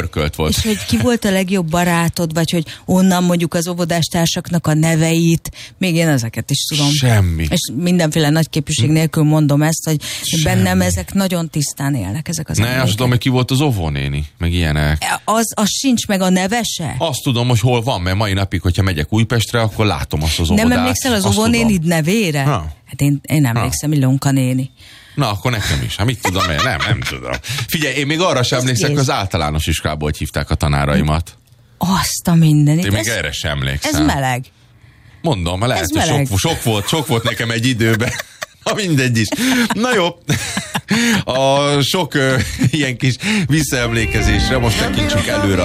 pörkölt volt. És hogy ki volt a legjobb barátod, vagy hogy onnan mondjuk az óvodástársaknak a neveit, még én ezeket is tudom. Semmi. És mindenféle nagyképűség nélkül mondom ezt, hogy bennem ezek nagyon tisztán élnek, ezek az emlékek. Ne, azt tudom, hogy ki volt az óvónéni, meg ilyenek. Az sincs meg a neve se? Azt tudom, hogy hol van, mert mai napig, hogyha megyek Újpestre, akkor látom azt az óvodát. Nem emlékszel az óvónénid nevére? Ha. Hát én emlékszem, Ilonka néni. Na, akkor nekem is. Hát mit tudom én? Nem tudom. Figyelj, én még arra sem emlékszek, hogy az általános iskolából hogy hívták a tanáraimat. Azt a mindenit. Én még erre sem emlékszem. Ez meleg. Mondom, lehet, hogy sok volt nekem egy időben. Ha mindegy is. Na jó. A sok ilyen kis visszaemlékezésre most tekintsük előre